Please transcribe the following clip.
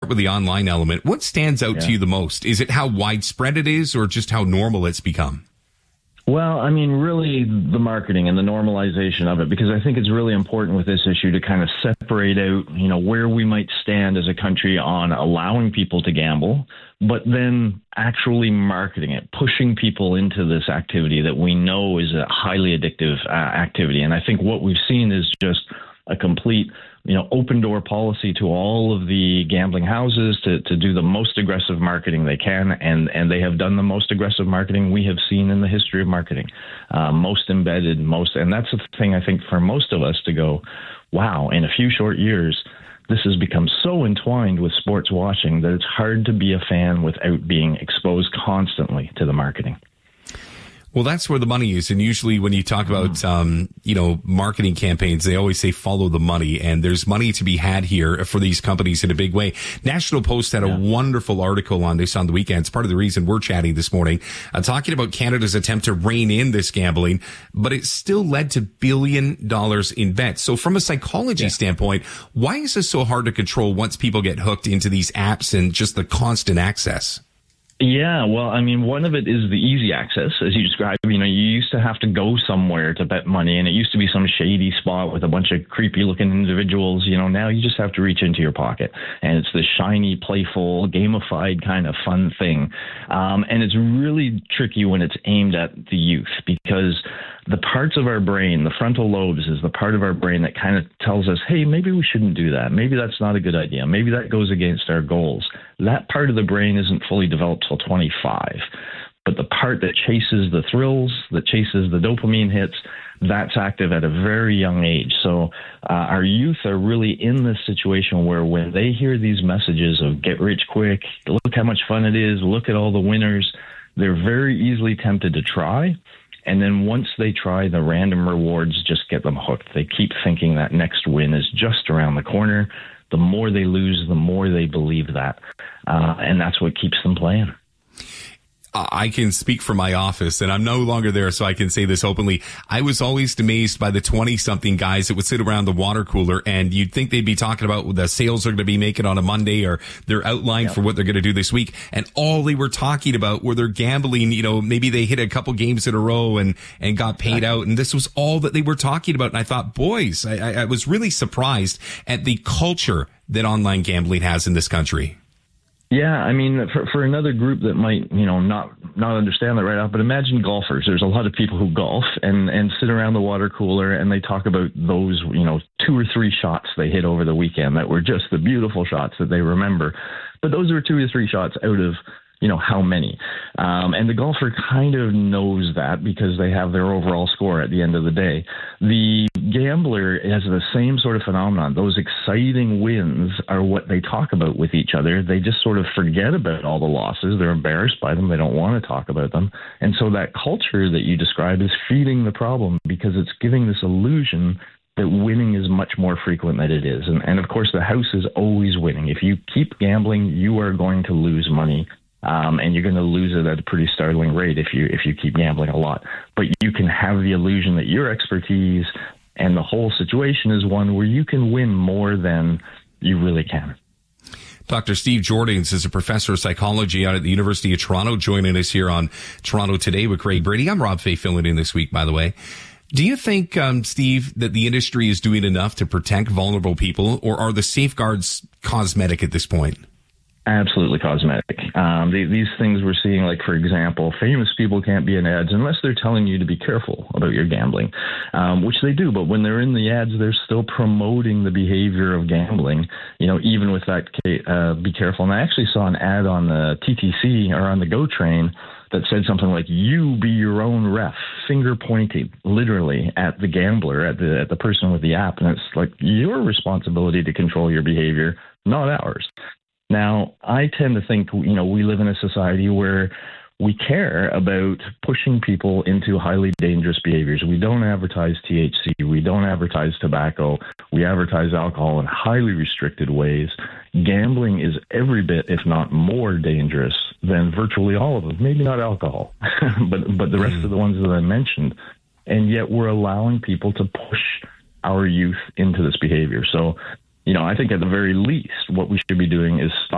with the online element. What stands out to you the most? Is it how widespread it is or just how normal it's become? Well, I mean, really the marketing and the normalization of it, because I think it's really important with this issue to kind of separate out, where we might stand as a country on allowing people to gamble, but then actually marketing it, pushing people into this activity that we know is a highly addictive activity. And I think what we've seen is just a complete open door policy to all of the gambling houses to do the most aggressive marketing they can. And they have done the most aggressive marketing we have seen in the history of marketing, most embedded, and that's the thing I think for most of us to go, wow, in a few short years, this has become so entwined with sports watching that it's hard to be a fan without being exposed constantly to the marketing. Well, that's where the money is. And usually when you talk about, marketing campaigns, they always say follow the money. And there's money to be had here for these companies in a big way. National Post had a wonderful article on this on the weekend. It's part of the reason we're chatting this morning, talking about Canada's attempt to rein in this gambling, but it still led to $1 billion in bets. So from a psychology standpoint, why is this so hard to control once people get hooked into these apps and just the constant access? Yeah, well, I mean, one of it is the easy access, as you described. You used to have to go somewhere to bet money, and it used to be some shady spot with a bunch of creepy-looking individuals. Now you just have to reach into your pocket, and it's this shiny, playful, gamified kind of fun thing. And it's really tricky when it's aimed at the youth, because the parts of our brain, the frontal lobes is the part of our brain that kind of tells us, hey, maybe we shouldn't do that. Maybe that's not a good idea. Maybe that goes against our goals. That part of the brain isn't fully developed till 25. But the part that chases the thrills, that chases the dopamine hits, that's active at a very young age. So our youth are really in this situation where when they hear these messages of get rich quick, look how much fun it is, look at all the winners, they're very easily tempted to try. And then once they try, the random rewards just get them hooked. They keep thinking that next win is just around the corner. The more they lose, the more they believe that. And that's what keeps them playing. I can speak for my office, and I'm no longer there, so I can say this openly. I was always amazed by the 20-something guys that would sit around the water cooler, and you'd think they'd be talking about what the sales are going to be making on a Monday or their outline for what they're going to do this week. And all they were talking about were their gambling. Maybe they hit a couple games in a row and got paid out. And this was all that they were talking about. And I thought, boys, I was really surprised at the culture that online gambling has in this country. Yeah, I mean, for another group that might, not understand that right now, but imagine golfers. There's a lot of people who golf and sit around the water cooler and they talk about those, 2 or 3 shots they hit over the weekend that were just the beautiful shots that they remember. But those were 2 or 3 shots out of, how many. And the golfer kind of knows that because they have their overall score at the end of the day. The gambler has the same sort of phenomenon. Those exciting wins are what they talk about with each other. They just sort of forget about all the losses. They're embarrassed by them. They don't want to talk about them. And so that culture that you describe is feeding the problem because it's giving this illusion that winning is much more frequent than it is. And of course, the house is always winning. If you keep gambling, you are going to lose money. And you're going to lose it at a pretty startling rate if you keep gambling a lot. But you can have the illusion that your expertise and the whole situation is one where you can win more than you really can. Dr. Steve Jordans is a professor of psychology out at the University of Toronto, joining us here on Toronto Today with Craig Brady. I'm Rob Fay, filling in this week, by the way. Do you think, Steve, that the industry is doing enough to protect vulnerable people, or are the safeguards cosmetic at this point? Absolutely cosmetic. These things we're seeing, like, for example, famous people can't be in ads unless they're telling you to be careful about your gambling, which they do. But when they're in the ads, they're still promoting the behavior of gambling, even with that, be careful. And I actually saw an ad on the TTC or on the GO train that said something like, you be your own ref, finger pointing literally at the gambler, at the person with the app. And it's like your responsibility to control your behavior, not ours. Now, I tend to think, we live in a society where we care about pushing people into highly dangerous behaviors. We don't advertise THC. We don't advertise tobacco. We advertise alcohol in highly restricted ways. Gambling is every bit, if not more, dangerous than virtually all of them. Maybe not alcohol, but the rest of the ones that I mentioned. And yet we're allowing people to push our youth into this behavior. So, I think at the very least, what we should be doing is stop